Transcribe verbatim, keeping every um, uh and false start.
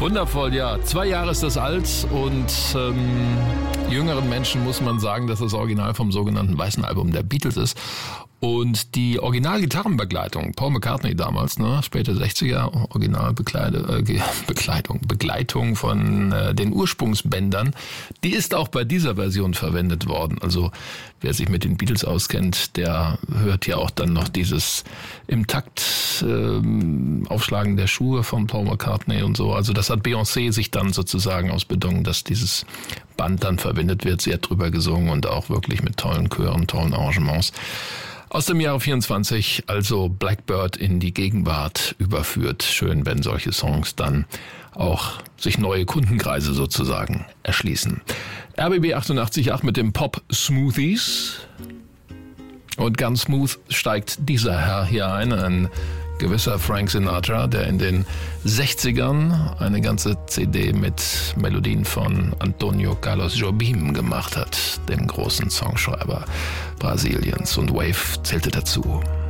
Wundervoll, ja. Zwei Jahre ist das alt und ähm, jüngeren Menschen muss man sagen, dass das Original vom sogenannten Weißen Album der Beatles ist. Und die Original-Gitarrenbegleitung, Paul McCartney damals, ne, späte sechziger, Originalbekleidung, äh, Begleitung, Begleitung von äh, den Ursprungsbändern, die ist auch bei dieser Version verwendet worden. Also wer sich mit den Beatles auskennt, der hört ja auch dann noch dieses im Takt äh, Aufschlagen der Schuhe von Paul McCartney und so. Also das hat Beyoncé sich dann sozusagen ausbedungen, dass dieses Band dann verwendet wird. Sie hat drüber gesungen und auch wirklich mit tollen Chören, tollen Arrangements. Aus dem Jahre vierundzwanzig, also Blackbird in die Gegenwart überführt. Schön, wenn solche Songs dann auch sich neue Kundenkreise sozusagen erschließen. R B B achtundachtzig Komma acht mit dem Pop Smoothies. Und ganz smooth steigt dieser Herr hier ein, ein gewisser Frank Sinatra, der in den sechzigern eine ganze C D mit Melodien von Antonio Carlos Jobim gemacht hat, dem großen Songschreiber Brasiliens. Und Wave zählte dazu.